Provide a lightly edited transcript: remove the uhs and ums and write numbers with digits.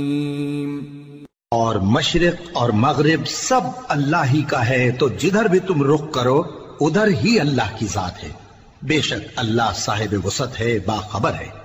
और मशरिक और मगरिब सब अल्लाह ही का है, तो जिधर भी तुम रुख करो उधर ही अल्लाह की जात है। बेशक अल्लाह साहिब वसत है, बाखबर है।